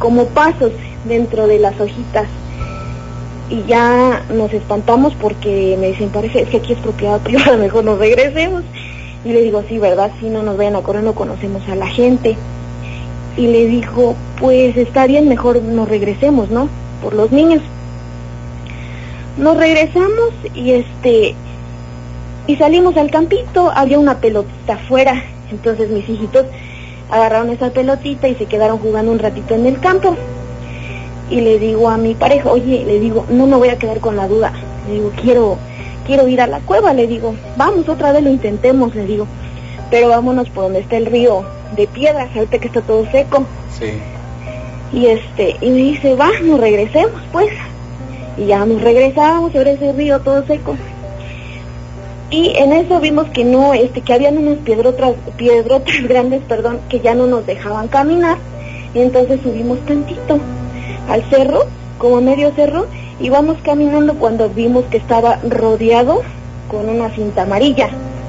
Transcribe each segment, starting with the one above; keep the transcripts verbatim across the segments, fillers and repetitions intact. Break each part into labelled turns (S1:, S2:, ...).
S1: como pasos dentro de las hojitas. Y ya nos espantamos porque me dicen, parece es que aquí es propiedad privada, mejor nos regresemos. Y le digo, sí, ¿verdad? Si no nos vayan a correr, no conocemos a la gente. Y le digo, pues está bien, mejor nos regresemos, ¿no? Por los niños. Nos regresamos y este y salimos al campito, había una pelotita afuera, entonces mis hijitos agarraron esa pelotita y se quedaron jugando un ratito en el campo. Y le digo a mi pareja, oye, le digo, no me voy a quedar con la duda, le digo, quiero quiero ir a la cueva, le digo, vamos otra vez, lo intentemos, le digo, pero vámonos por donde está el río de piedras, ahorita que está todo seco.
S2: Sí.
S1: Y este, y me dice, va, nos regresemos pues. Y ya nos regresamos sobre ese río todo seco. Y en eso vimos que no, este, que habían unas piedrotas, piedrotas grandes, perdón, que ya no nos dejaban caminar. Y entonces subimos tantito al cerro, como medio cerro, y vamos caminando cuando vimos que estaba rodeado con una cinta amarilla.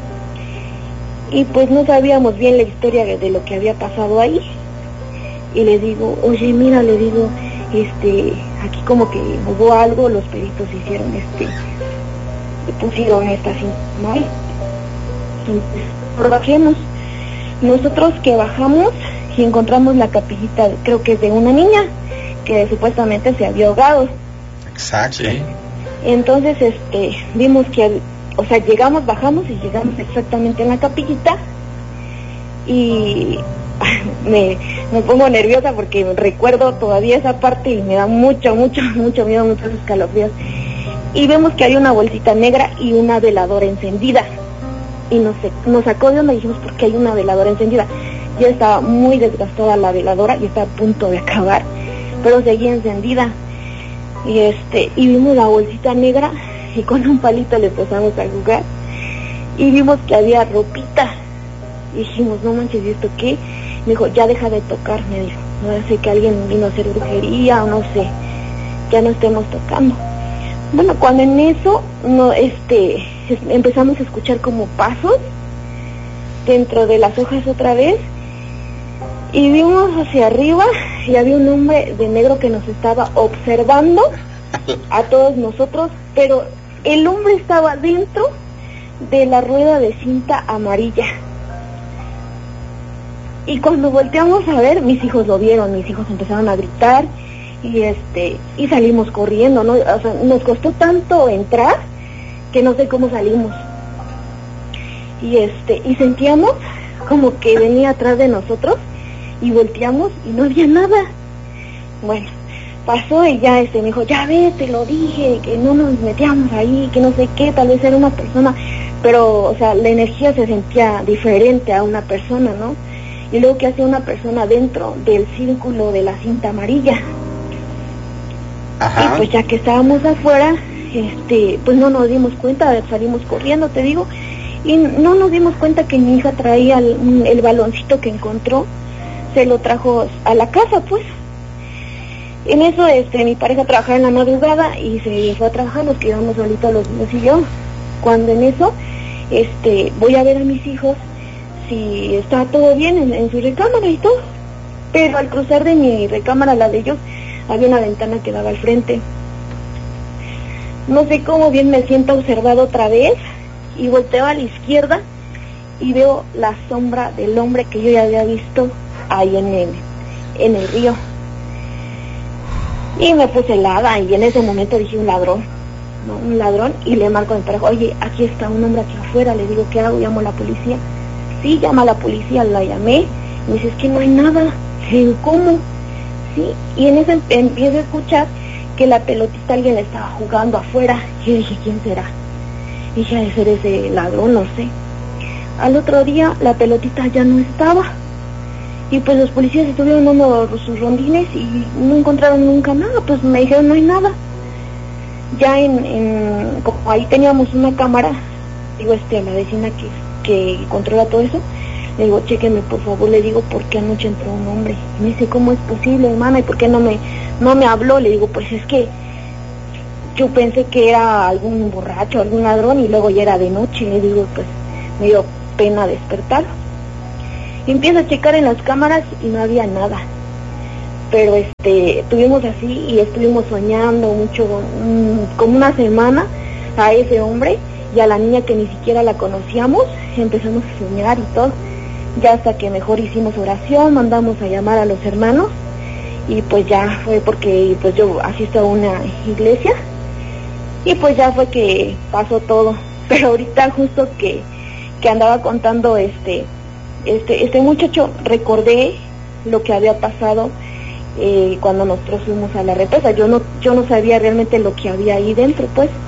S1: Y pues no sabíamos bien la historia de lo que había pasado ahí. Y le digo, oye, mira, le digo, este, aquí como que hubo algo, los peritos hicieron este, pusieron esta cinta amarilla. Entonces, bajemos. Nosotros que bajamos y encontramos la capillita, creo que es de una niña, que supuestamente se había ahogado.
S2: Exacto. Sí.
S1: Entonces, este, vimos que, o sea, llegamos, bajamos y llegamos exactamente en la capillita y me, me pongo nerviosa porque recuerdo todavía esa parte y me da mucho, mucho, mucho miedo, muchos escalofríos. Y vemos que hay una bolsita negra y una veladora encendida. Y nos, nos sacó de onda y dijimos, ¿por qué hay una veladora encendida? Ya estaba muy desgastada la veladora y estaba a punto de acabar, pero seguía encendida. Y este, y vimos la bolsita negra y con un palito le empezamos a jugar. Y vimos que había ropita. Y dijimos, no manches, ¿y esto qué? Me dijo, ya deja de tocar, me dijo. No sé que alguien vino a hacer brujería o no sé. Ya no estemos tocando. Bueno, cuando en eso, no, este, empezamos a escuchar como pasos dentro de las hojas otra vez. Y vimos hacia arriba y había un hombre de negro que nos estaba observando a todos nosotros, pero el hombre estaba dentro de la rueda de cinta amarilla. Y cuando volteamos a ver, mis hijos lo vieron, mis hijos empezaron a gritar y este y salimos corriendo, ¿no? O sea, nos costó tanto entrar que no sé cómo salimos. Y este y sentíamos como que venía atrás de nosotros. Y volteamos y no había nada. Bueno, pasó y ya este me dijo, ya ves, te lo dije, que no nos metíamos ahí, que no sé qué, tal vez era una persona, pero, o sea, la energía se sentía diferente a una persona, ¿no? Y luego que hacía una persona dentro del círculo de la cinta amarilla. Ajá. Y pues ya que estábamos afuera, este, pues no nos dimos cuenta, salimos corriendo, te digo, y no nos dimos cuenta que mi hija traía el, el baloncito que encontró, se lo trajo a la casa, pues. En eso, este, mi pareja trabajaba en la madrugada y se fue a trabajar, nos quedamos solitos los niños y yo. Cuando en eso, este, voy a ver a mis hijos si está todo bien en, en su recámara y todo. Pero al cruzar de mi recámara a la de ellos, había una ventana que daba al frente. No sé cómo bien me siento observado otra vez y volteo a la izquierda y veo la sombra del hombre que yo ya había visto ahí en el, en el río. Y me puse helada y en ese momento dije un ladrón, ¿no? Un ladrón, y le marco a mi pareja, oye, aquí está un hombre aquí afuera, le digo, ¿qué hago? ¿Llamo a la policía? Sí, llama a la policía, la llamé, y me dice, es que no hay nada. Le digo, ¿cómo? Sí, y en ese empiezo a escuchar que la pelotita alguien le estaba jugando afuera. Y yo dije, ¿quién será? Y dije, debe ser ese ladrón, no sé. Al otro día la pelotita ya no estaba. Y pues los policías estuvieron dando sus rondines y no encontraron nunca nada, pues me dijeron no hay nada. Ya en, en como ahí teníamos una cámara, digo este, la vecina que, que controla todo eso, le digo, chéquenme por favor, le digo, ¿por qué anoche entró un hombre? Y me dice, ¿cómo es posible, hermana? ¿Y por qué no me, no me habló? Le digo, pues es que yo pensé que era algún borracho, algún ladrón, y luego ya era de noche. Le digo, pues me dio pena despertarlo. Y empiezo a checar en las cámaras y no había nada. pero este, estuvimos así y estuvimos soñando mucho, um, como una semana, a ese hombre y a la niña que ni siquiera la conocíamos. Empezamos a soñar y todo, ya hasta que mejor hicimos oración, mandamos a llamar a los hermanos y pues ya fue porque pues yo asisto a una iglesia y pues ya fue que pasó todo. Pero ahorita justo que, que andaba contando este, este, este muchacho, recordé lo que había pasado eh, cuando nosotros fuimos a la represa. Yo no, yo no sabía realmente lo que había ahí dentro, pues.